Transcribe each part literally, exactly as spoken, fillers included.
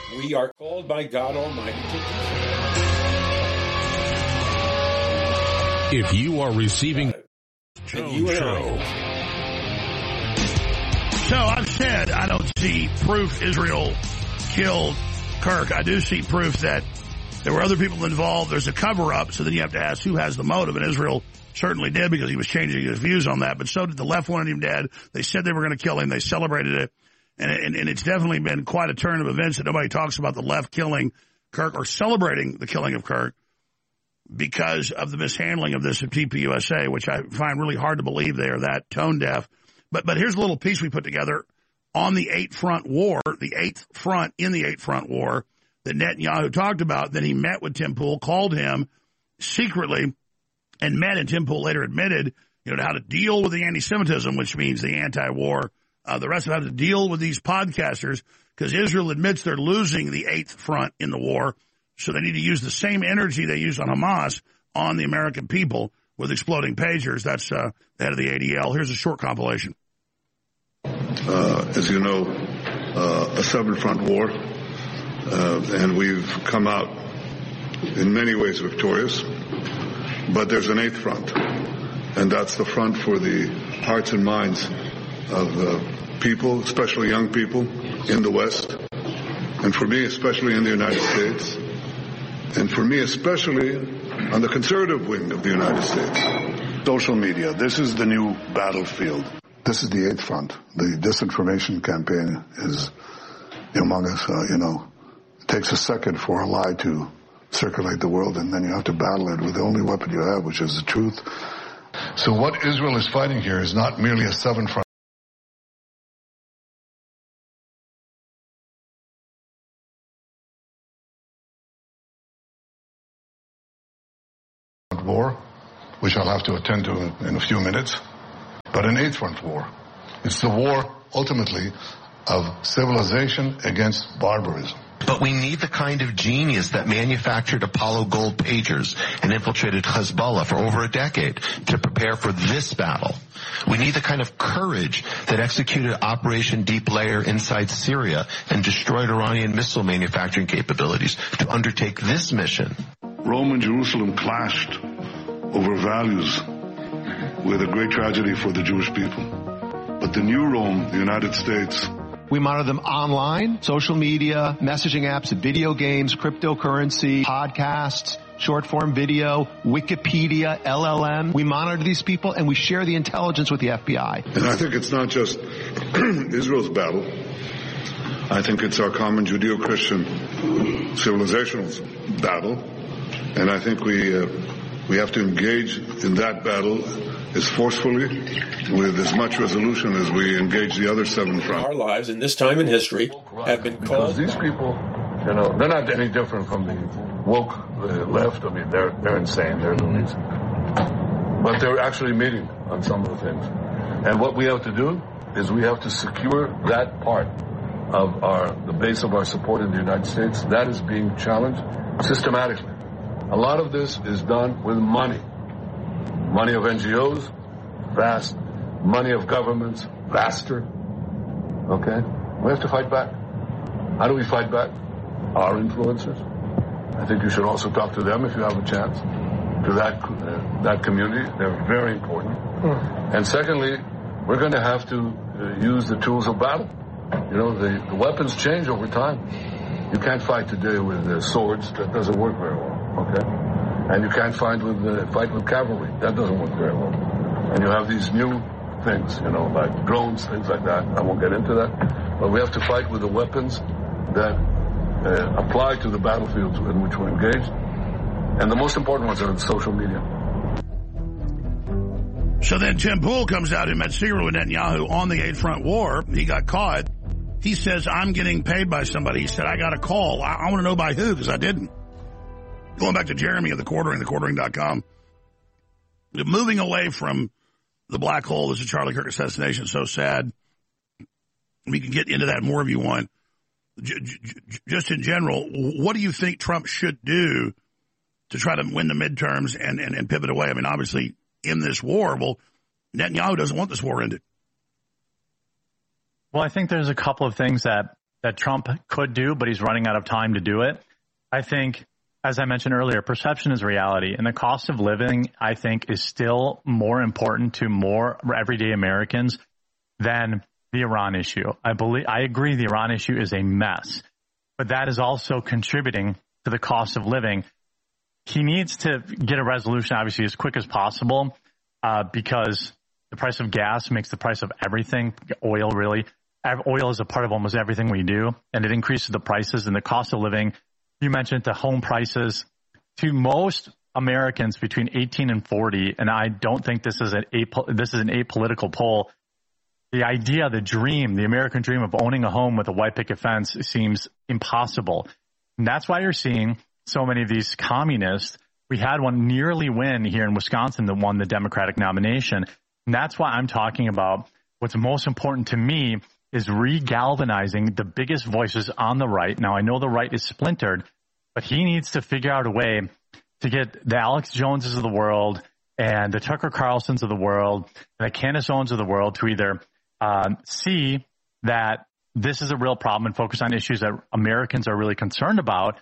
we are called by God Almighty to do. If you are receiving And you and show. So I've said I don't see proof Israel killed Kirk. I do see proof that there were other people involved. There's a cover-up, so then you have to ask who has the motive, and Israel certainly did because he was changing his views on that, but so did the left wanted him dead. They said they were going to kill him. They celebrated it, and, and, and it's definitely been quite a turn of events that nobody talks about the left killing Kirk or celebrating the killing of Kirk because of the mishandling of this at T P U S A, which I find really hard to believe they are that tone deaf. But, but here's a little piece we put together on the eight-front war, the eighth front in the eight-front war that Netanyahu talked about. Then he met with Tim Pool, called him secretly, and met, and Tim Pool later admitted, you know, how to deal with the anti-Semitism, which means the anti-war. Uh, the rest of it, how to deal with these podcasters, because Israel admits they're losing the eighth front in the war, so they need to use the same energy they used on Hamas on the American people with exploding pagers. That's uh, the head of the A D L. Here's a short compilation. Uh, as you know, uh, a seven-front war, uh, and we've come out in many ways victorious. But there's an eighth front, and that's the front for the hearts and minds of uh, people, especially young people in the West, and for me, especially in the United States, and for me, especially on the conservative wing of the United States. Social media, this is the new battlefield. This is the eighth front. The disinformation campaign is among us, uh, you know, it takes a second for a lie to circulate the world, and then you have to battle it with the only weapon you have, which is the truth. So what Israel is fighting here is not merely a seven-front war, which I'll have to attend to in a few minutes, but an eighth-front war. It's the war, ultimately, of civilization against barbarism. But we need the kind of genius that manufactured Apollo gold pagers and infiltrated Hezbollah for over a decade to prepare for this battle. We need the kind of courage that executed Operation Deep Layer inside Syria and destroyed Iranian missile manufacturing capabilities to undertake this mission. Rome and Jerusalem clashed over values with a great tragedy for the Jewish people. But the new Rome, the United States, we monitor them online, social media, messaging apps, video games, cryptocurrency, podcasts, short-form video, Wikipedia, L L M. We monitor these people, and we share the intelligence with the F B I. And I think it's not just Israel's battle. I think it's our common Judeo-Christian civilizational battle. And I think we uh, we have to engage in that battle as forcefully, with as much resolution as we engage the other seven fronts. Our lives in this time in history have been called. Because these people, you know, they're not any different from the woke the left. I mean, they're they're insane. They're loonies. But they're actually meeting on some of the things. And what we have to do is we have to secure that part of our the base of our support in the United States. That is being challenged systematically. A lot of this is done with money. Money of N G Os, vast. Money of governments, vaster. Okay? We have to fight back. How do we fight back? Our influencers. I think you should also talk to them if you have a chance. To that uh, that community. They're very important. Mm. And secondly, we're going to have to uh, use the tools of battle. You know, the, the weapons change over time. You can't fight today with uh, swords. That doesn't work very well. Okay? And you can't fight with uh, fight with cavalry. That doesn't work very well. And you have these new things, you know, like drones, things like that. I won't get into that. But we have to fight with the weapons that uh, apply to the battlefields in which we're engaged. And the most important ones are in social media. So then Tim Pool comes out and met secretly with Netanyahu on the eight-front war. He got caught. He says, I'm getting paid by somebody. He said, I got a call. I, I want to know by who, because I didn't. Going back to Jeremy of The Quartering, the quartering dot com. Moving away from the black hole, this is Charlie Kirk assassination, so sad. We can get into that more if you want. J- j- just in general, what do you think Trump should do to try to win the midterms and, and, and pivot away? I mean, obviously, in this war, well, Netanyahu doesn't want this war ended. Well, I think there's a couple of things that that Trump could do, but he's running out of time to do it. I think, as I mentioned earlier, perception is reality. And the cost of living, I think, is still more important to more everyday Americans than the Iran issue. I believe, I agree the Iran issue is a mess, but that is also contributing to the cost of living. He needs to get a resolution, obviously, as quick as possible, uh, because the price of gas makes the price of everything, oil really. Oil is a part of almost everything we do, and it increases the prices and the cost of living. You mentioned the home prices to most Americans between eighteen and forty, and I don't think this is an this is an apolitical poll. The idea, the dream, the American dream of owning a home with a white picket fence seems impossible. And that's why you're seeing so many of these communists. We had one nearly win here in Wisconsin that won the Democratic nomination. And that's why I'm talking about what's most important to me is re-galvanizing the biggest voices on the right. Now, I know the right is splintered, but he needs to figure out a way to get the Alex Joneses of the world and the Tucker Carlsons of the world and the Candace Owens of the world to either um, see that this is a real problem and focus on issues that Americans are really concerned about,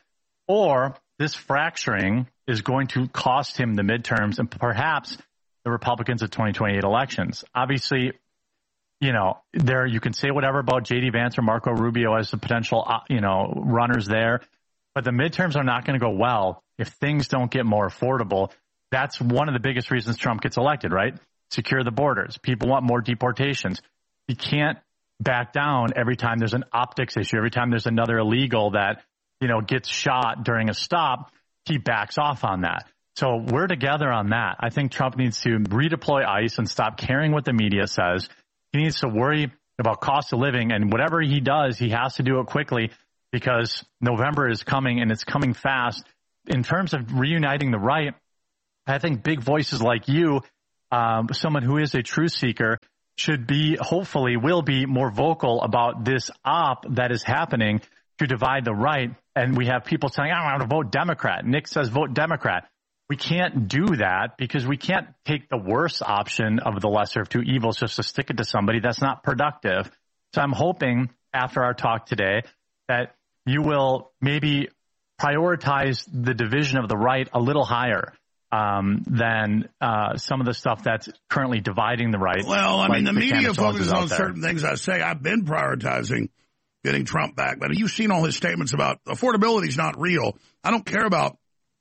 or this fracturing is going to cost him the midterms and perhaps the Republicans at twenty twenty-eight elections. Obviously, you know, there you can say whatever about J D Vance or Marco Rubio as the potential, uh, you know, runners there, but the midterms are not going to go well if things don't get more affordable. That's one of the biggest reasons Trump gets elected, right? Secure the borders. People want more deportations. He can't back down every time there's an optics issue, every time there's another illegal that, you know, gets shot during a stop, he backs off on that. So we're together on that. I think Trump needs to redeploy ICE and stop caring what the media says. He needs to worry about cost of living, and whatever he does, he has to do it quickly because November is coming and it's coming fast. In terms of reuniting the right, I think big voices like you, um, someone who is a truth seeker, should be, hopefully will be more vocal about this op that is happening to divide the right. And we have people saying, I want to vote Democrat. Nick says vote Democrat. We can't do that because we can't take the worst option of the lesser of two evils just to stick it to somebody. That's not productive. So I'm hoping after our talk today that you will maybe prioritize the division of the right a little higher um, than uh, some of the stuff that's currently dividing the right. Well, I like mean, the, the media focuses on there. certain things. I say I've been prioritizing getting Trump back, but you've seen all his statements about affordability is not real. I don't care about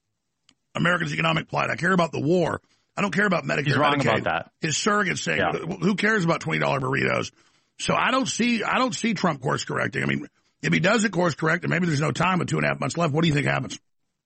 Americans' economic plight. I care about the war. I don't care about Medicare. He's wrong Medicaid. about that. His surrogates saying, yeah. Who cares about twenty dollar burritos? So I don't see, I don't see Trump course correcting. I mean, if he does it course correct, and maybe there's no time with two and a half months left, what do you think happens?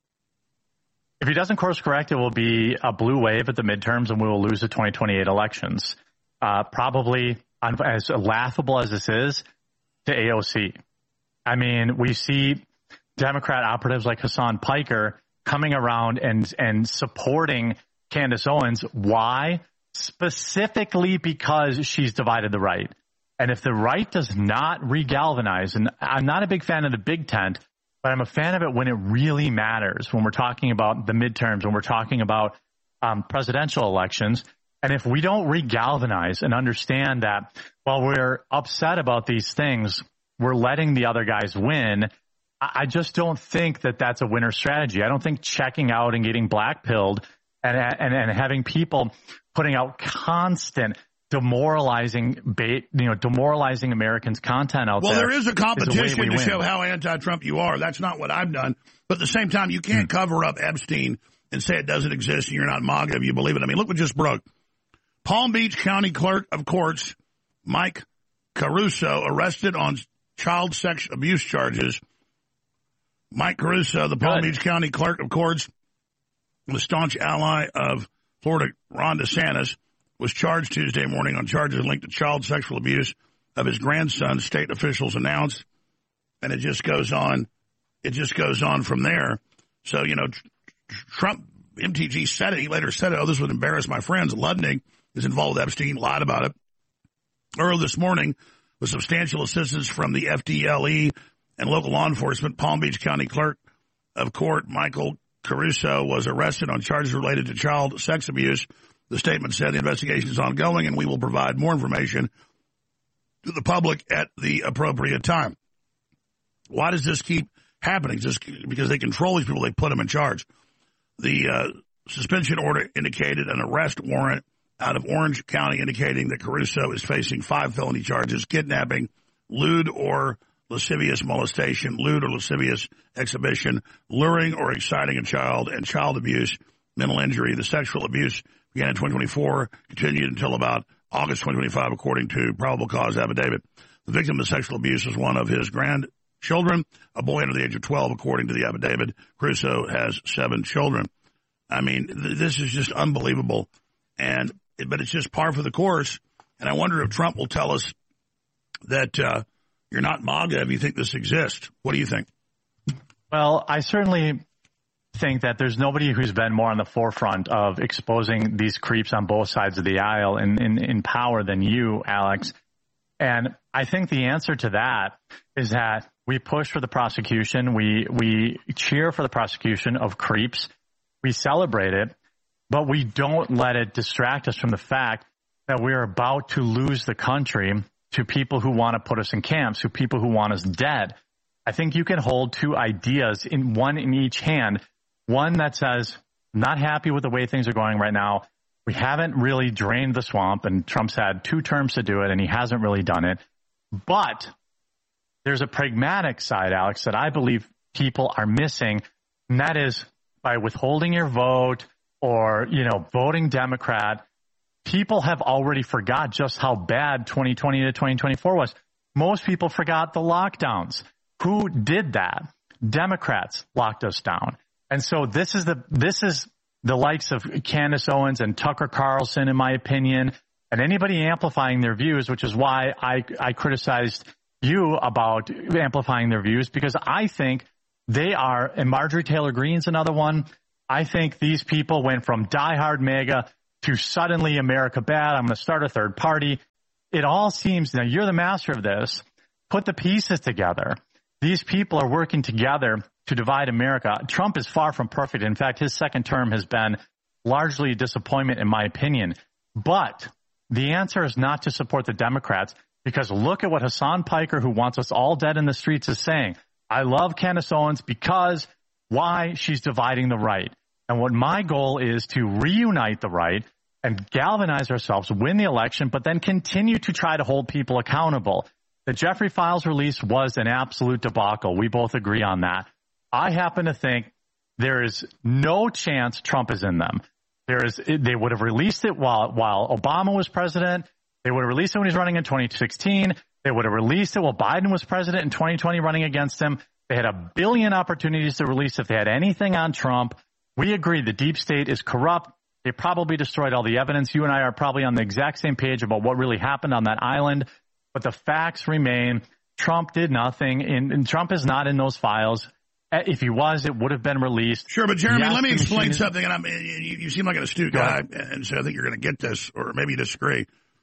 If he doesn't course correct, it will be a blue wave at the midterms, and we will lose the twenty twenty-eight elections. Uh, probably, as laughable as this is, to A O C. I mean, we see Democrat operatives like Hassan Piker coming around and and supporting Candace Owens. Why? Specifically because she's divided the right. And if the right does not regalvanize, and I'm not a big fan of the big tent, but I'm a fan of it when it really matters, when we're talking about the midterms, when we're talking about um, presidential elections. And if we don't regalvanize and understand that while we're upset about these things, we're letting the other guys win, I just don't think that that's a winner strategy. I don't think checking out and getting blackpilled and, and, and having people putting out constant demoralizing bait, you know, demoralizing Americans' content out well, there. Well, there is a competition is to win. show how anti-Trump you are. That's not what I've done. But at the same time, you can't hmm. cover up Epstein and say it doesn't exist and you're not MAGA if you believe it. I mean, look what just broke. Palm Beach County Clerk of Courts, Mike Caruso, arrested on child sex abuse charges. Mike Caruso, the Palm Good. Beach County Clerk of Courts, the staunch ally of Florida Ron DeSantis, was charged Tuesday morning on charges linked to child sexual abuse of his grandson, state officials announced. And it just goes on. It just goes on from there. So, you know, Trump, M T G said it. He later said it. Oh, this would embarrass my friends. Ludnig is involved with Epstein, lied about it. Early this morning, with substantial assistance from the F D L E and local law enforcement, Palm Beach County Clerk of Court Michael Caruso was arrested on charges related to child sex abuse. The statement said the investigation is ongoing and we will provide more information to the public at the appropriate time. Why does this keep happening? Just because they control these people, they put them in charge. The uh, suspension order indicated an arrest warrant out of Orange County indicating that Caruso is facing five felony charges: kidnapping, lewd or lascivious molestation, lewd or lascivious exhibition, luring or exciting a child, and child abuse, mental injury. The sexual abuse began in twenty twenty-four, continued until about August twenty twenty-five, according to probable cause affidavit. The victim of sexual abuse was one of his grandchildren, a boy under the age of twelve, according to the affidavit. Caruso has seven children. I mean, th- this is just unbelievable. And but it's just par for the course. And I wonder if Trump will tell us that uh, you're not MAGA if you think this exists. What do you think? Well, I certainly think that there's nobody who's been more on the forefront of exposing these creeps on both sides of the aisle in, in, in power than you, Alex. And I think the answer to that is that we push for the prosecution. We, we cheer for the prosecution of creeps. We celebrate it, but we don't let it distract us from the fact that we're about to lose the country to people who want to put us in camps, to people who want us dead. I think you can hold two ideas, in one in each hand. One that says, not happy with the way things are going right now. We haven't really drained the swamp, and Trump's had two terms to do it, and he hasn't really done it. But there's a pragmatic side, Alex, that I believe people are missing, and that is by withholding your vote or, you know, voting Democrat, people have already forgot just how bad twenty twenty to twenty twenty-four was. Most people forgot the lockdowns. Who did that? Democrats locked us down. And so this is the this is the likes of Candace Owens and Tucker Carlson, in my opinion, and anybody amplifying their views, which is why I, I criticized you about amplifying their views, because I think they are, and Marjorie Taylor Greene's another one, I think these people went from diehard MAGA to suddenly America bad, I'm going to start a third party. It all seems, now you're the master of this, put the pieces together. These people are working together to divide America. Trump is far from perfect. In fact, his second term has been largely a disappointment, in my opinion. But the answer is not to support the Democrats, because look at what Hassan Piker, who wants us all dead in the streets, is saying. I love Candace Owens because why? She's dividing the right. And what my goal is to reunite the right and galvanize ourselves, win the election, but then continue to try to hold people accountable. The Jeffrey Files release was an absolute debacle. We both agree on that. I happen to think there is no chance Trump is in them. There is, they would have released it while while Obama was president. They would have released it when he was running in twenty sixteen. They would have released it while Biden was president in twenty twenty running against him. They had a billion opportunities to release if they had anything on Trump. We agree the deep state is corrupt. They probably destroyed all the evidence. You and I are probably on the exact same page about what really happened on that island. But the facts remain. Trump did nothing, and, and Trump is not in those files. If he was, it would have been released. Sure, but Jeremy, yes, let me explain is- something. And I'm, you, you seem like an astute Go guy, ahead. and so I think you're going to get this, or maybe you disagree.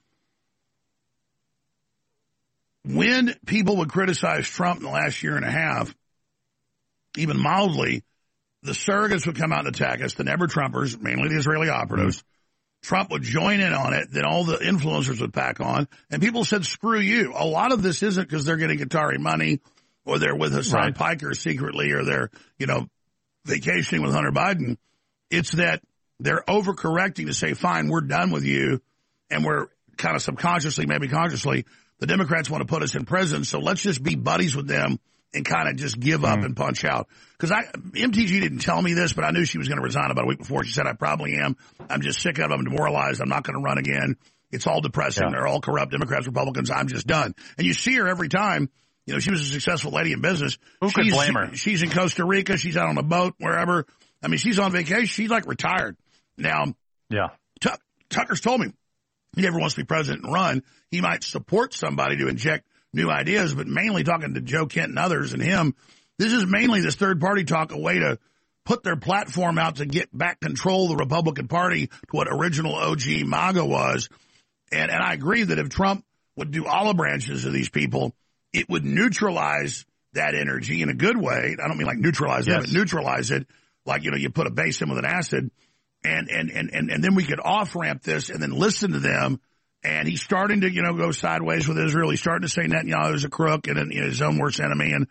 When people would criticize Trump in the last year and a half, even mildly, the surrogates would come out and attack us, the never-Trumpers, mainly the Israeli operatives. Mm-hmm. Trump would join in on it, then all the influencers would pack on, and people said, screw you. A lot of this isn't because they're getting Qatari money, or they're with Hassan right. Piker secretly, or they're, you know, vacationing with Hunter Biden. It's that they're overcorrecting to say, fine, we're done with you, and we're kind of subconsciously, maybe consciously, the Democrats want to put us in prison, so let's just be buddies with them and kind of just give up mm. and punch out. Because I, M T G didn't tell me this, but I knew she was going to resign about a week before. She said, I probably am. I'm just sick of them. I'm demoralized. I'm not going to run again. It's all depressing. Yeah. They're all corrupt, Democrats, Republicans. I'm just done. And you see her every time. You know, she was a successful lady in business. Who she's, could blame her? She's in Costa Rica. She's out on a boat, wherever. I mean, she's on vacation. She's like retired. Now, yeah. T- Tucker's told me he never wants to be president and run. He might support somebody to inject new ideas, but mainly talking to Joe Kent and others and him, this is mainly this third party talk, a way to put their platform out to get back control of the Republican Party to what original O G MAGA was. And, and I agree that if Trump would do olive branches of these people, it would neutralize that energy in a good way. I don't mean like neutralize yes. them, but neutralize it. Like, you know, you put a base in with an acid and, and, and, and, and then we could off ramp this and then listen to them. And he's starting to, you know, go sideways with Israel. He's starting to say Netanyahu is a crook and, you know, his own worst enemy. And,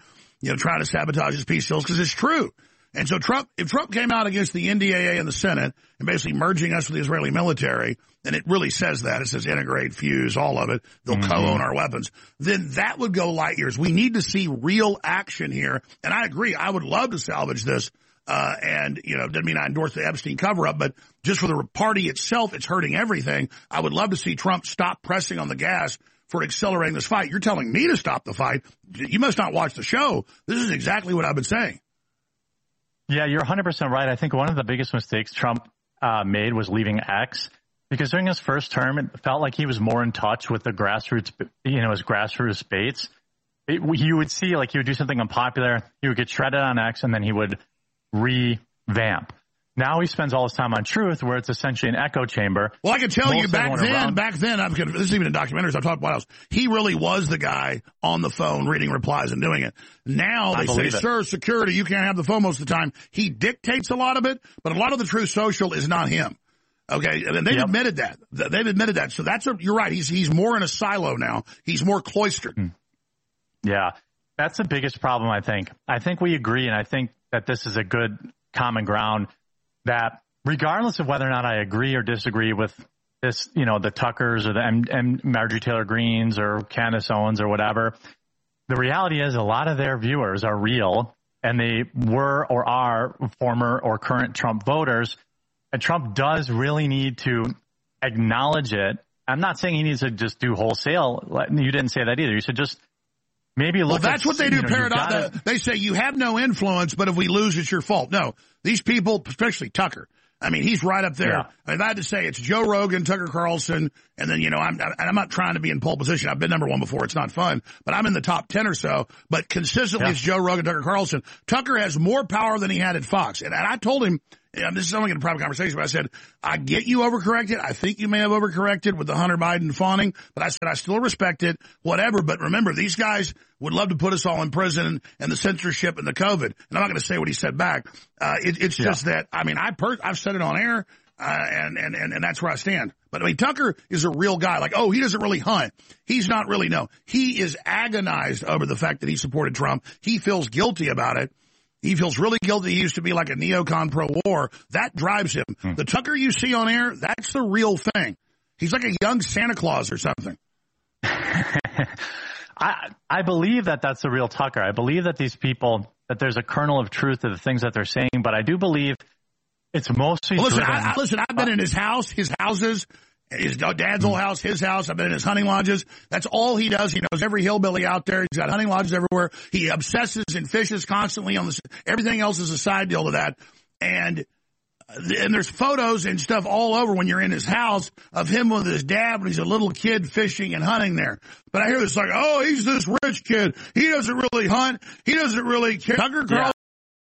you know, trying to sabotage his peace deals, because it's true. And so Trump, if Trump came out against the N D A A in the Senate and basically merging us with the Israeli military, and it really says that, it says integrate, fuse, all of it, they'll mm-hmm. co-own our weapons, then that would go light years. We need to see real action here. And I agree, I would love to salvage this. Uh, and, you know, doesn't mean I endorse the Epstein cover-up, but just for the party itself, it's hurting everything. I would love to see Trump stop pressing on the gas for accelerating this fight. You're telling me to stop the fight. You must not watch the show. This is exactly what I've been saying. Yeah, you're one hundred percent right. I think one of the biggest mistakes Trump uh, made was leaving X, because during his first term, it felt like he was more in touch with the grassroots, you know, his grassroots base. It, you would see, like, he would do something unpopular, he would get shredded on X, and then he would revamp. Now he spends all his time on Truth, where it's essentially an echo chamber. Well, I can tell you back then, around. back then, I'm, this is even in documentaries, I've talked about else. He really was the guy on the phone reading replies and doing it. Now they say, it. sir, security, you can't have the phone most of the time. He dictates a lot of it, but a lot of the Truth Social is not him. Okay, and they've yep. admitted that. They've admitted that. So that's a, you're right. He's he's more in a silo now. He's more cloistered. Yeah, that's the biggest problem, I think. I think we agree, and I think that this is a good common ground, that regardless of whether or not I agree or disagree with this, you know, the Tuckers or the M, M, Marjorie Taylor Greens or Candace Owens or whatever, the reality is a lot of their viewers are real, and they were or are former or current Trump voters. And Trump does really need to acknowledge it. I'm not saying he needs to just do wholesale. You didn't say that either. You said just maybe look. Well, that's at, what they do. You know, Paradox. They say you have no influence, but if we lose, it's your fault. No, these people, especially Tucker. I mean, he's right up there. Yeah. If I had to say, it's Joe Rogan, Tucker Carlson, and then, you know, I'm, I'm not trying to be in pole position. I've been number one before. It's not fun, but I'm in the top ten or so. But consistently, yeah. it's Joe Rogan, Tucker Carlson. Tucker has more power than he had at Fox. And, and I told him, and this is only in a private conversation, but I said, I get you overcorrected. I think you may have overcorrected with the Hunter Biden fawning, but I said, I still respect it, whatever. But remember, these guys would love to put us all in prison and the censorship and the COVID. And I'm not going to say what he said back. Uh, it, it's yeah. just that, I mean, I per- I've said it on air, uh, and, and, and, and that's where I stand. But I mean, Tucker is a real guy. Like, oh, he doesn't really hunt. He's not really, no. He is agonized over the fact that he supported Trump. He feels guilty about it. He feels really guilty. He used to be like a neocon pro-war. That drives him. Hmm. The Tucker you see on air, that's the real thing. He's like a young Santa Claus or something. I I believe that that's the real Tucker. I believe that these people, that there's a kernel of truth to the things that they're saying, but I do believe it's mostly well, listen, I, I, listen, I've been in his house, his houses, his dad's old house, his house. I've been in his hunting lodges. That's all he does. He knows every hillbilly out there. He's got hunting lodges everywhere. He obsesses and fishes constantly on this. Everything else is a side deal to that. And and there's photos and stuff all over when you're in his house of him with his dad when he's a little kid fishing and hunting there. But I hear this like, oh, he's this rich kid. He doesn't really hunt. He doesn't really care. Tucker Carlson